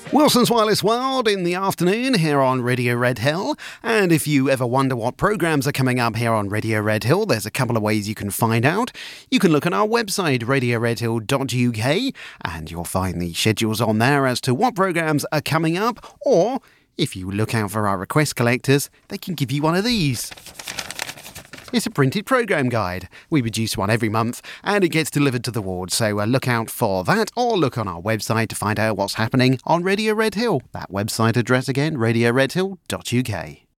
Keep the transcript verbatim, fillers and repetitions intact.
Wilson's Wireless World in the afternoon here on Radio Red Hill. And if you ever wonder what programmes are coming up here on Radio Red Hill, there's a couple of ways you can find out. You can look on our website, radio red hill dot u k, and you'll find the schedules on there as to what programmes are coming up. Or, if you look out for our request collectors, they can give you one of these. It's a printed programme guide. We produce one every month and it gets delivered to the ward, so uh, look out for that or look on our website to find out what's happening on Radio Red Hill. That website address again, radio red hill dot u k.